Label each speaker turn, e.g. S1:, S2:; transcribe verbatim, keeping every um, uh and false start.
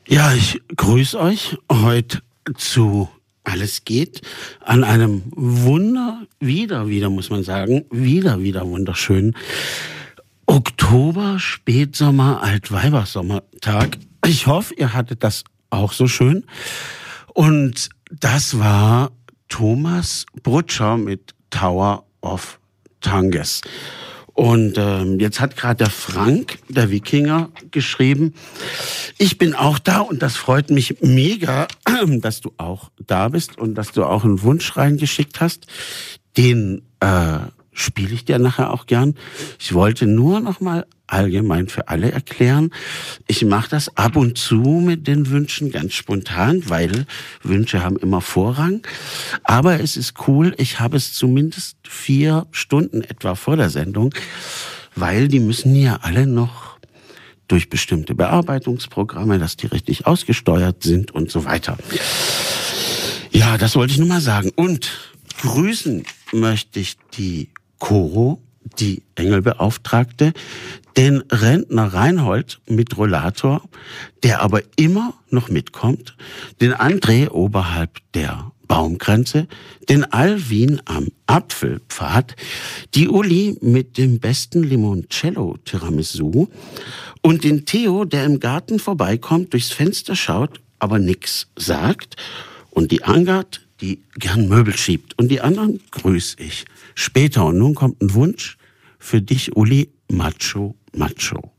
S1: Ja, ich grüße euch heute zu Alles geht an einem Wunder, wieder, wieder muss man sagen, wieder, wieder wunderschönen Oktober, Spätsommer, Altweibersommertag. Ich hoffe, ihr hattet das auch so schön. Und das war Thomas Brutscher mit Tower of Tanges. Und ähm, jetzt hat gerade der Frank, der Wikinger, geschrieben, ich bin auch da und das freut mich mega, dass du auch da bist und dass du auch einen Wunsch reingeschickt hast. Den äh, spiele ich dir nachher auch gern. Ich wollte nur noch mal allgemein für alle erklären, ich mache das ab und zu mit den Wünschen ganz spontan, weil Wünsche haben immer Vorrang. Aber es ist cool, ich habe es zumindest vier Stunden etwa vor der Sendung, weil die müssen ja alle noch durch bestimmte Bearbeitungsprogramme, dass die richtig ausgesteuert sind und so weiter. Ja, das wollte ich nur mal sagen. Und grüßen möchte ich die Coro, die Engelbeauftragte, den Rentner Reinhold mit Rollator, der aber immer noch mitkommt, den André oberhalb der Baumgrenze, den Alvin am Apfelpfad, die Uli mit dem besten Limoncello Tiramisu und den Theo, der im Garten vorbeikommt, durchs Fenster schaut, aber nix sagt, und die Angard, die gern Möbel schiebt. Und die anderen grüß ich später. Und nun kommt ein Wunsch für dich, Uli, Macho, Macho.